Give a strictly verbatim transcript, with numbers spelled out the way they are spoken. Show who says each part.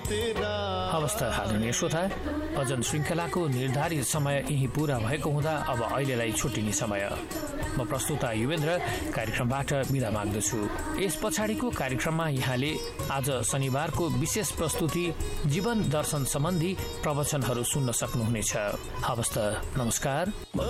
Speaker 1: अवस्था आदरणीय श्रोता, भजन श्रृङ्खलाको निर्धारित समय यही पूरा भएको हुँदा अब अहिलेलाई छुट्टिने समय। म प्रस्तुता युवेन्द्र कार्यक्रमबाट बिदा माग्दछु। यस पछाडिको कार्यक्रममा यहाँले आज शनिबारको विशेष प्रस्तुति जीवन दर्शन सम्बन्धी प्रवचनहरू सुन्न सक्नुहुनेछ। हवस् त, नमस्कार।